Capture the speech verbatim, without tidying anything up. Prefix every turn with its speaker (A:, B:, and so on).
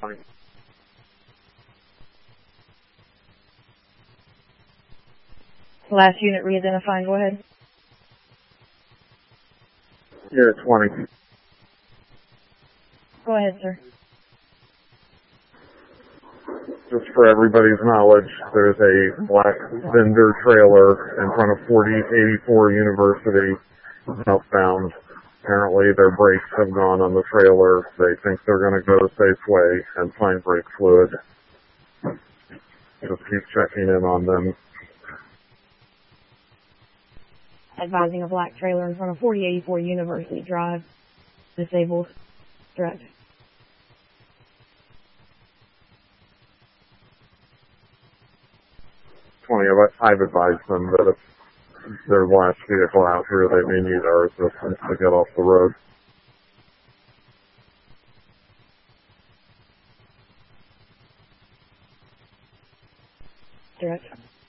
A: Fine.
B: Last unit re-identifying, go ahead.
A: Unit twenty.
B: Go ahead, sir.
A: Just for everybody's knowledge, there's a black vendor trailer in front of forty eighty-four University southbound. Apparently their brakes have gone on the trailer. They think they're going to go Safeway and find brake fluid. Just keep checking in on them.
B: Advising a black trailer in front of forty eighty-four University Drive. Disabled. Direct.
A: twenty, I've advised them that if their last vehicle out here, they may need our assistance to get off the road.
B: Direct.